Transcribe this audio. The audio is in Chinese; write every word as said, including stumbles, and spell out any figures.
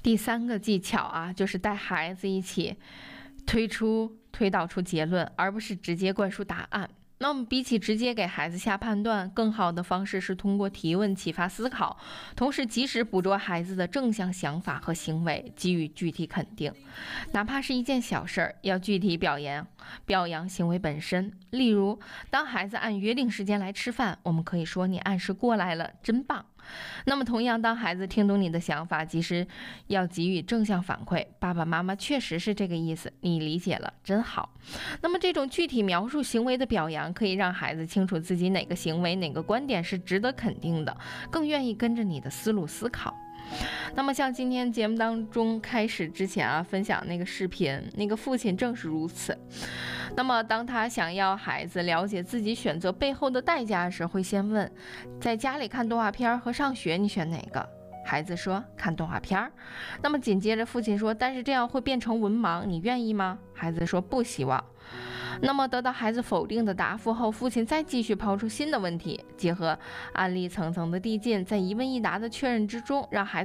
第三个技巧啊，就是带孩子一起推出、推导出结论，而不是直接灌输答案。那么比起直接给孩子下判断，更好的方式是通过提问启发思考，同时及时捕捉孩子的正向想法和行为，给予具体肯定。哪怕是一件小事儿，要具体表扬表扬行为本身。例如，当孩子按约定时间来吃饭，我们可以说你按时过来了，真棒。那么同样，当孩子听懂你的想法，及时要给予正向反馈，爸爸妈妈确实是这个意思，你理解了，真好。那么这种具体描述行为的表扬，可以让孩子清楚自己哪个行为、哪个观点是值得肯定的，更愿意跟着你的思路思考。那么像今天节目当中开始之前啊，分享那个视频，那个父亲正是如此。那么当他想要孩子了解自己选择背后的代价时，会先问，在家里看动画片和上学你选哪个？孩子说看动画片。那么紧接着父亲说，但是这样会变成文盲，你愿意吗？孩子说不希望。那么得到孩子否定的答复后，父亲再继续抛出新的问题，结合案例层层的递进，在一问一答的确认之中，让孩子